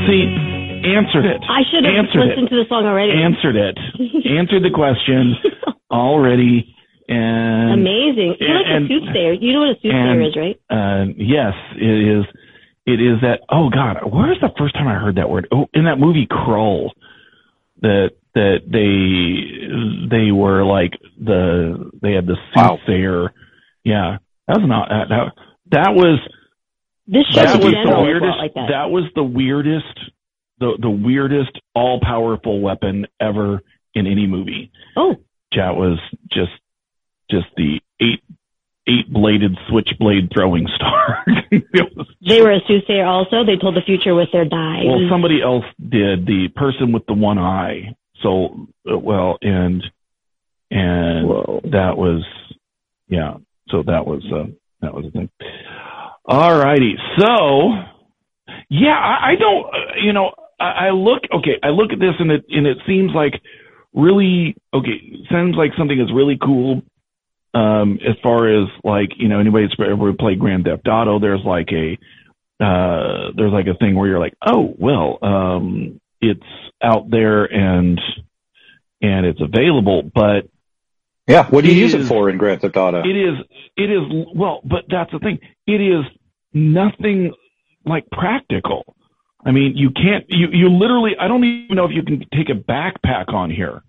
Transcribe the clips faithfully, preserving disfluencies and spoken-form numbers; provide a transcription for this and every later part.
See, answered it. I should have answered listened it. to the song already. Answered it. Answered the question already. And amazing. You're like and, a soothsayer. You know what a soothsayer is, right? Uh, yes, it is. It is that. Oh God, where's the first time I heard that word? Oh, in that movie Krull, that that they they were like the they had the soothsayer. Wow. Yeah, that was not that. That, that was. This show that was the weirdest. Like that. that was the weirdest. The the weirdest all powerful weapon ever in any movie. Oh, that was just. Just the eight eight bladed switchblade throwing star. was, they were a soothsayer also. They told the future with their dice. Well, somebody else did. The person with the one eye. So uh, well, and and Whoa. that was yeah. So that was uh, that was the thing. All righty. So yeah, I, I don't. Uh, you know, I, I look okay. I look at this and it and it seems like really okay. Sounds like something is really cool. Um, as far as like, you know, anybody that's ever played Grand Theft Auto, there's like a, uh, there's like a thing where you're like, oh, well, um, it's out there and, and it's available, but. Yeah. What do you use is, it for in Grand Theft Auto? It is, it is, well, but that's the thing. It is nothing like practical. I mean, you can't, you, you literally, I don't even know if you can take a backpack on here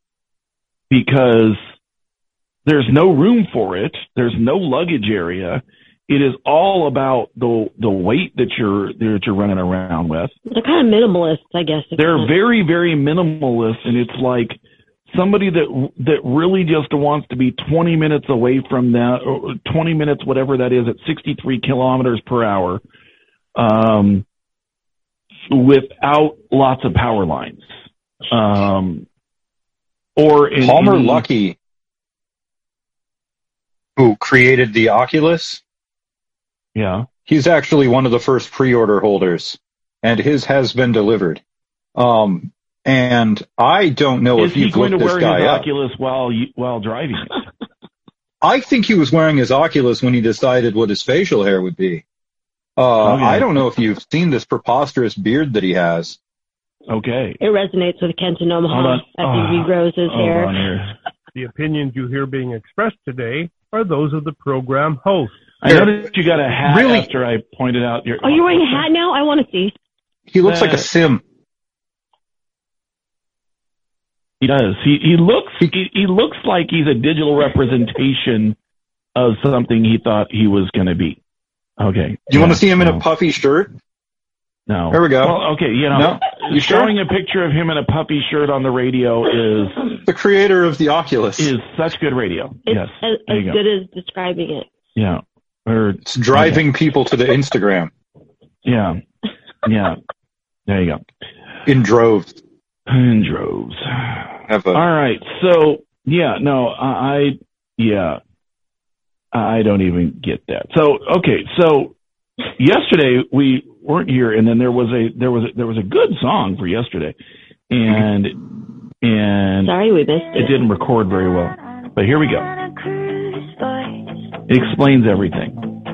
because there's no room for it. There's no luggage area. It is all about the the weight that you're that you're running around with. They're kind of minimalist, I guess. They're very, very minimalist, and it's like somebody that that really just wants to be twenty minutes away from that, or twenty minutes, whatever that is, at sixty-three kilometers per hour, um, without lots of power lines. Um, or in, Palmer in, Luckey, who created the Oculus. Yeah. He's actually one of the first pre-order holders, and his has been delivered. Um, and I don't know Is if you've looked this guy up. Is he going to wear his Oculus while you, while driving it? I think he was wearing his Oculus when he decided what his facial hair would be. Uh, okay. I don't know if you've seen this preposterous beard that he has. Okay. It resonates with Kenton Omaha. I think oh, he grows his hair. The opinions you hear being expressed today are those of the program host. I noticed you got a hat really? after I pointed out your... Are you wearing a hat now? I want to see. He looks uh, like a sim. He does. He he looks he, he looks like he's a digital representation of something he thought he was going to be. Okay. Do you yeah, want to see him no. in a puffy shirt? No. There we go. Well, okay, you know, no? you showing sure? a picture of him in a puffy shirt on the radio is... The creator of the Oculus. Is such good radio. It's yes. As, as go. good as describing it. Yeah. Or, it's driving okay. people to the Instagram. Yeah. Yeah. There you go. In droves. In droves. Have a... All right. So, yeah, no, I, I, yeah, I don't even get that. So, okay. So yesterday we weren't here, and then there was a, there was a, there was a good song for yesterday, and, and sorry, we missed it. It didn't record very well, but here we go. It explains everything.